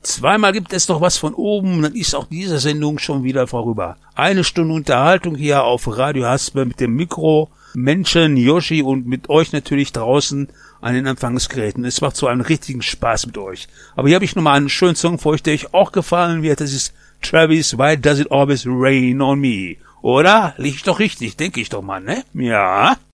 Zweimal gibt es doch was von oben, dann ist auch diese Sendung schon wieder vorüber. 1 Stunde Unterhaltung hier auf Radio Haspe mit dem Mikro, Menschen, Yoshi und mit euch natürlich draußen an den Empfangsgeräten. Es macht so einen richtigen Spaß mit euch. Aber hier habe ich nochmal einen schönen Song für euch, der euch auch gefallen wird. Das ist Travis, Why Does It Always Rain on Me? Oder? Lieg ich doch richtig, denke ich doch mal, ne? Ja.